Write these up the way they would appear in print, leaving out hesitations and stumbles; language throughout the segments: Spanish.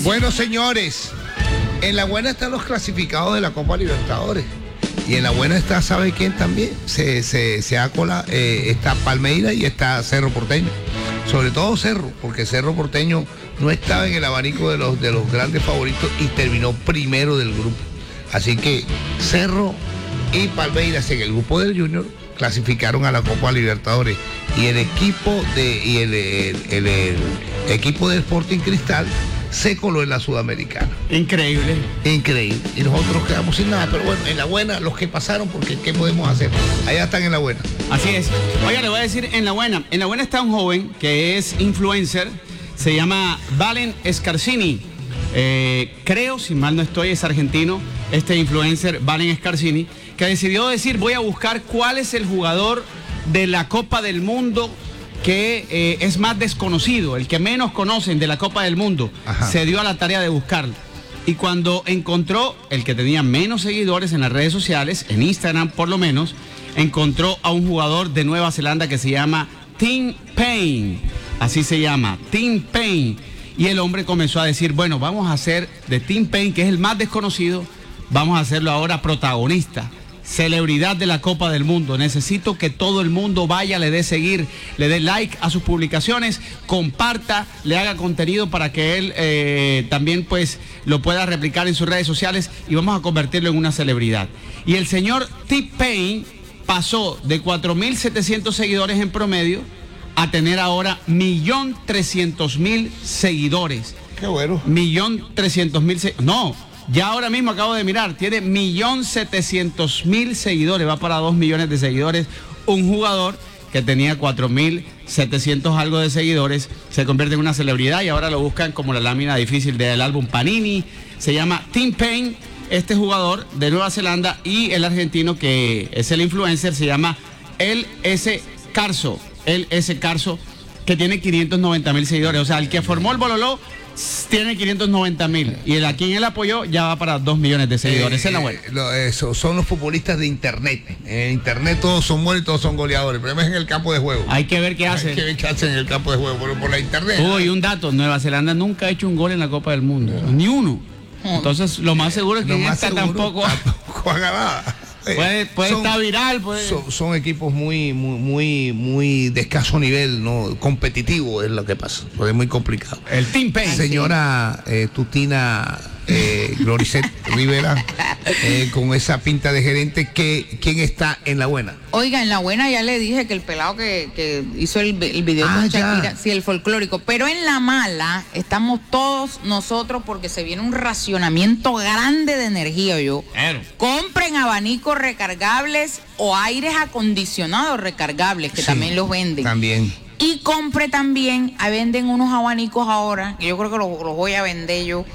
Bueno, señores, en la buena están los clasificados de la Copa Libertadores. Y en la buena está, ¿sabe quién también? Se ha colado, está Palmeiras y está Cerro Porteño. Sobre todo Cerro, porque Cerro Porteño no estaba en el abanico de los grandes favoritos y terminó primero del grupo. Así que Cerro y Palmeiras en el grupo del Junior clasificaron a la Copa Libertadores. Y el equipo el equipo de Sporting Cristal se coló en la Sudamericana. Increíble. Increíble. Y nosotros quedamos sin nada. Pero bueno, en la buena, los que pasaron, porque ¿qué podemos hacer? Allá están en la buena. Así es. Oiga, le voy a decir en la buena. En la buena está un joven que es influencer. Se llama Valen Scarsini. Creo, si mal no estoy, es argentino. Este influencer, Valen Scarsini, que decidió decir, voy a buscar cuál es el jugador de la Copa del Mundo que es más desconocido, el que menos conocen de la Copa del Mundo. Ajá. Se dio a la tarea de buscarlo. Y cuando encontró el que tenía menos seguidores en las redes sociales, en Instagram por lo menos, encontró a un jugador de Nueva Zelanda que se llama Tim Paine. Así se llama, Tim Paine. Y el hombre comenzó a decir, bueno, vamos a hacer de Tim Paine, que es el más desconocido, vamos a hacerlo ahora protagonista, celebridad de la Copa del Mundo. Necesito que todo el mundo vaya, le dé seguir, le dé like a sus publicaciones, comparta, le haga contenido para que él también pues lo pueda replicar en sus redes sociales y vamos a convertirlo en una celebridad. Y el señor Tim Paine pasó de 4.700 seguidores en promedio a tener ahora 1.300.000 seguidores. Qué bueno. 1.300.000 seguidores. No, ya ahora mismo acabo de mirar, tiene 1.700.000 seguidores, va para 2 millones de seguidores. Un jugador que tenía 4.700 algo de seguidores se convierte en una celebridad y ahora lo buscan como la lámina difícil del álbum Panini. Se llama Tim Paine, este jugador de Nueva Zelanda, y el argentino que es el influencer se llama LS Carso. LS Carso, que tiene 590.000 seguidores. O sea, el que formó el Bololó tiene 590.000 y el a quien él apoyó ya va para 2 millones de seguidores. Es la buena. Son los futbolistas de internet. En internet todos son buenos y todos son goleadores. El problema es en el campo de juego. Hay que ver qué hace. Hay que ver qué hace en el campo de juego, por la internet. Uy, un dato, Nueva Zelanda nunca ha hecho un gol en la Copa del Mundo, ni uno. Entonces lo más seguro es que en esta tampoco haga nada. Puede estar viral. Son equipos muy de escaso nivel, ¿no? Competitivo es lo que pasa. Pues es muy complicado. El Tim Paine. Señora Tutina Gloricet Rivera, con esa pinta de gerente, ¿quién está en la buena? Oiga, en la buena ya le dije que el pelado que hizo el video con Shakira, sí, el folclórico, pero en la mala estamos todos nosotros porque se viene un racionamiento grande de energía. Compren abanicos recargables o aires acondicionados recargables, que también los venden. También. Y compre también, venden unos abanicos ahora, que yo creo que los voy a vender yo.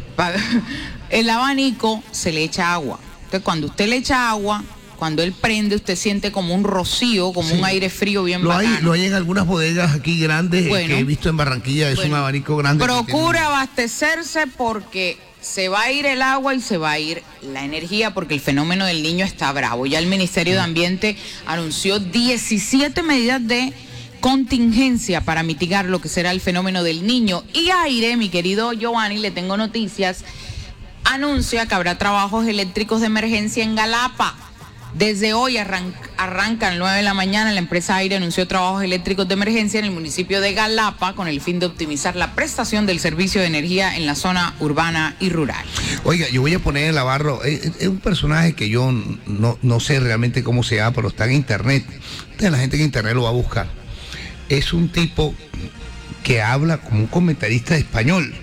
El abanico se le echa agua. Entonces, cuando usted le echa agua, cuando él prende, usted siente como un rocío, como un aire frío bien bacano. Lo hay en algunas bodegas aquí grandes, que he visto en Barranquilla. Es un abanico grande. Procure abastecerse porque se va a ir el agua y se va a ir la energía, porque el fenómeno del Niño está bravo. Ya el Ministerio de Ambiente anunció 17 medidas de contingencia para mitigar lo que será el fenómeno del Niño. Y Aire, mi querido Giovanni, le tengo noticias, anuncia que habrá trabajos eléctricos de emergencia en Galapa. Desde hoy arrancan 9 de la mañana. La empresa Aire anunció trabajos eléctricos de emergencia en el municipio de Galapa con el fin de optimizar la prestación del servicio de energía en la zona urbana y rural. Oiga, yo voy a poner en Navarro, es un personaje que yo no sé realmente cómo se llama, pero está en internet. Entonces la gente en internet lo va a buscar. Es un tipo que habla como un comentarista español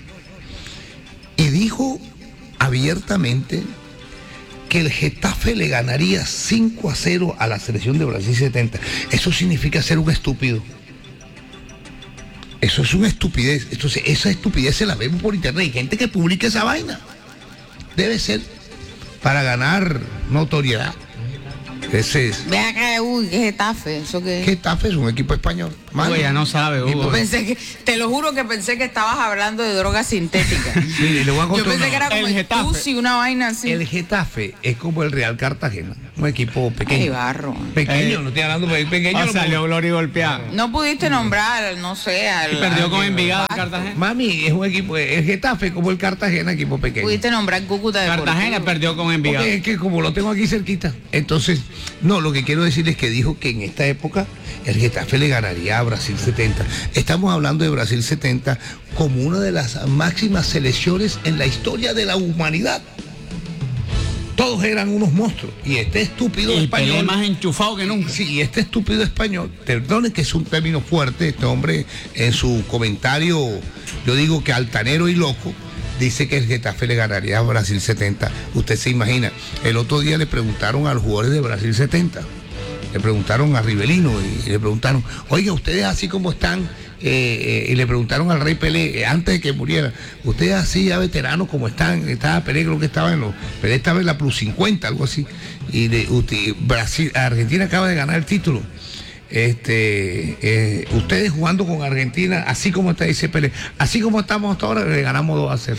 y dijo abiertamente que el Getafe le ganaría 5-0 a la selección de Brasil 70. Eso significa ser un estúpido. Eso es una estupidez. Entonces, esa estupidez se la vemos por internet. Hay gente que publica esa vaina. Debe ser para ganar notoriedad. Ese es. Ve acá, ¿qué Getafe? ¿Eso qué? Getafe es un equipo español. Hugo ya no sabe, Hugo. Te lo juro que pensé que estabas hablando de drogas sintéticas. Sí, le voy a contar. Yo pensé que era como el Tusi, una vaina así. El Getafe es como el Real Cartagena. Un equipo pequeño. Ay, Barro. Pequeño, no estoy hablando de pequeño. No salió Gloria golpeada. No pudiste nombrar, no sé, Y perdió con Envigado en Cartagena. Mami, es un equipo, el Getafe como el Cartagena, equipo pequeño. Pudiste nombrar Cúcuta Deportivo. Cartagena perdió con Envigado. Porque es que como lo tengo aquí cerquita. Entonces, no, lo que quiero decir es que dijo que en esta época el Getafe le ganaría a Brasil 70. Estamos hablando de Brasil 70 como una de las máximas selecciones en la historia de la humanidad. Todos eran unos monstruos. Y este estúpido El español. Pelé más enchufado que nunca. Sí, y este estúpido español, perdone que es un término fuerte, este hombre en su comentario, yo digo que altanero y loco, dice que el Getafe le ganaría a Brasil 70. Usted se imagina, el otro día le preguntaron a los jugadores de Brasil 70, le preguntaron a Rivelino y le preguntaron, oiga, ustedes así como están, y le preguntaron al Rey Pelé, antes de que muriera, ustedes así ya veteranos como están, estaba Pelé, creo que estaba Pelé estaba en la plus 50, algo así, y Argentina acaba de ganar el título. Ustedes jugando con Argentina, así como está, dice Pelé, así como estamos hasta ahora, le ganamos 2-0.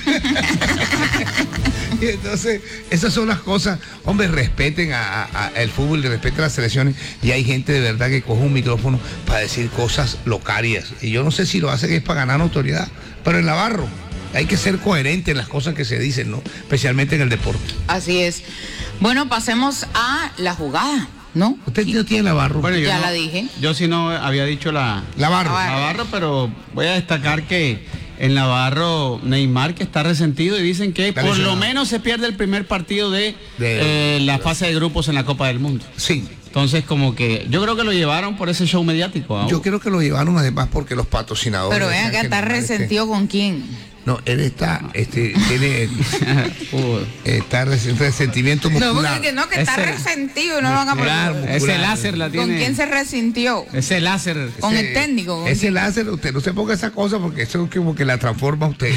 Y entonces, esas son las cosas, hombre, respeten el fútbol, respeten las selecciones, y hay gente de verdad que coge un micrófono para decir cosas locarias, y yo no sé si lo hacen es para ganar autoridad, pero en Navarro hay que ser coherente en las cosas que se dicen, ¿no? Especialmente en el deporte. Así es. Bueno, pasemos a la jugada, ¿no? Usted no tiene Navarro. Bueno, Ya no, la dije. Yo sí no había dicho Navarro. Navarro, pero voy a destacar que en Navarro Neymar, que está resentido, y dicen que Está por lesionado. lo menos se pierde el primer partido de la fase de grupos en la Copa del Mundo. Sí. Entonces, como que yo creo que lo llevaron por ese show mediático. ¿Ah? Yo creo que lo llevaron además porque los patrocinadores. Pero ven decían acá, que ¿está Neymar, resentido con quién? No, él está, tiene está resentimiento No, muscular. porque no, que está Ese- resentido y no lo van a Muscular, poner. Ese láser la tiene. ¿Con quién se resintió? Ese láser. Con el técnico. ¿con Ese quién? láser, usted no se ponga esa cosa porque eso es como que la transforma a usted.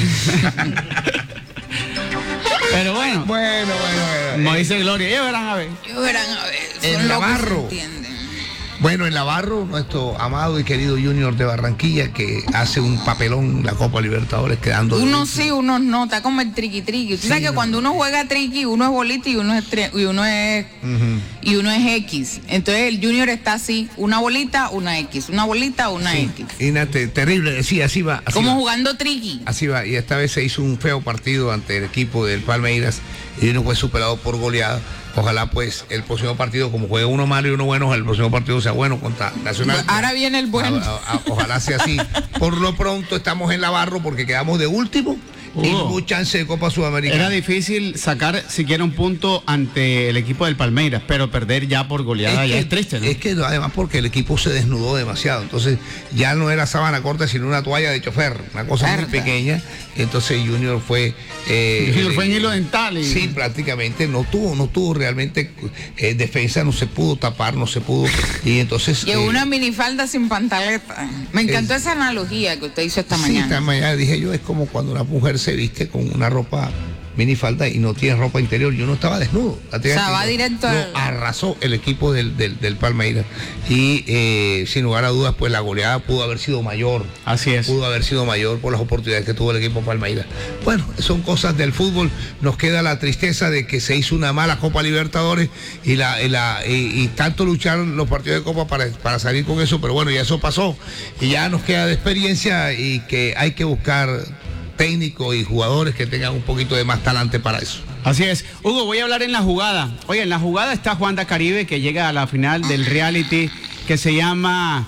Pero bueno, bueno. como dice Gloria, ellos verán a ver. Ellos verán a ver. En Son locos, Navarro. se entienden. Bueno, en Navarro, nuestro amado y querido Junior de Barranquilla, que hace un papelón en la Copa Libertadores, quedando... Unos sí, unos no, está como el triqui-triqui. Usted sabe que cuando uno juega triqui, uno es bolita y uno es X. Entonces el Junior está así, una bolita, una X, una bolita, una X. Terrible, sí, así va. Así Como va. jugando triqui. Así va, y esta vez se hizo un feo partido ante el equipo del Palmeiras y uno fue superado por goleada. Ojalá pues el próximo partido, como juega uno malo y uno bueno, el próximo partido sea bueno contra Nacional. Ahora viene el bueno. Ojalá sea así. Por lo pronto estamos en Navarro porque quedamos de último y Hugo, hubo chance de Copa Sudamericana. Era difícil sacar siquiera un punto ante el equipo del Palmeiras, pero perder ya por goleada ya es triste, ¿no? Es que además porque el equipo se desnudó demasiado, entonces ya no era sábana corta sino una toalla de chofer, una cosa muy Verdad. pequeña, entonces Junior fue... Junior fue en hilo dental. Y... Sí, prácticamente no tuvo realmente defensa, no se pudo tapar, no se pudo, y entonces... Llegó una minifalda sin pantaleta. Me encantó esa analogía que usted hizo esta Sí, mañana. esta mañana dije yo, es como cuando una mujer se viste con una ropa minifalda y no tiene ropa interior. Yo no estaba desnudo. O sea, va directo al... arrasó el equipo del Palmeiras. Y sin lugar a dudas, pues la goleada pudo haber sido mayor. Así es. Pudo haber sido mayor por las oportunidades que tuvo el equipo Palmeiras. Bueno, son cosas del fútbol. Nos queda la tristeza de que se hizo una mala Copa Libertadores y tanto lucharon los partidos de Copa para salir con eso, pero bueno, ya eso pasó. Y ya nos queda de experiencia y que hay que buscar técnicos y jugadores que tengan un poquito de más talante para eso. Así es. Hugo, voy a hablar en la jugada. Oye, en la jugada está Juan da Caribe, que llega a la final del reality que se llama...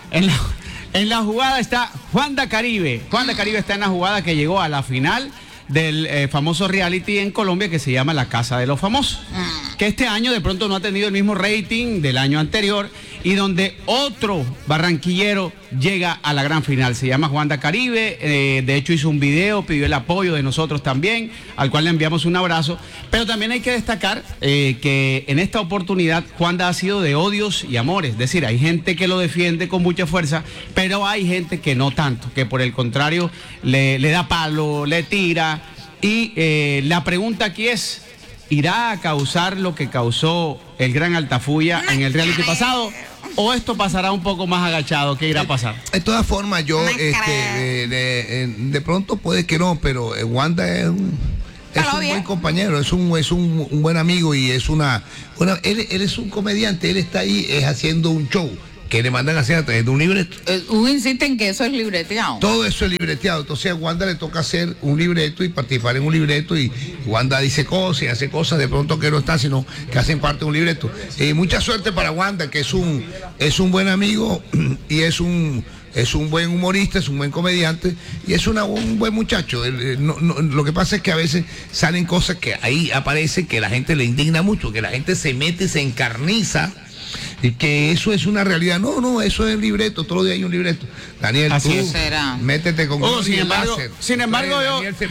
En la jugada está Juan da Caribe. Juan da Caribe está en la jugada que llegó a la final del famoso reality en Colombia que se llama La Casa de los Famosos. Que este año de pronto no ha tenido el mismo rating del año anterior y donde otro barranquillero llega a la gran final. Se llama Juan da Caribe, de hecho hizo un video, pidió el apoyo de nosotros también, al cual le enviamos un abrazo. Pero también hay que destacar que en esta oportunidad Juanda ha sido de odios y amores. Es decir, hay gente que lo defiende con mucha fuerza, pero hay gente que no tanto, que por el contrario le da palo, le tira. Y la pregunta aquí es, ¿irá a causar lo que causó el gran Altafulla en el reality pasado? ¿O esto pasará un poco más agachado? ¿Qué irá a pasar? De todas formas, yo de pronto puede que no, pero Wanda Es un buen compañero, es un buen amigo y es él es un comediante, él está ahí haciendo un show que le mandan a hacer a través de un libreto. Insiste en que eso es libreteado. Todo eso es libreteado. Entonces a Wanda le toca hacer un libreto y participar en un libreto, y Wanda dice cosas y hace cosas de pronto que no está, sino que hacen parte de un libreto. Mucha suerte para Wanda, que es un buen amigo y es un buen humorista, es un buen comediante y es un buen muchacho. Lo que pasa es que a veces salen cosas que ahí aparecen que la gente le indigna mucho, que la gente se mete y se encarniza. Y que eso es una realidad. No, eso es libreto, todos los días hay un libreto. Daniel, así tú será. Métete con sin embargo, yo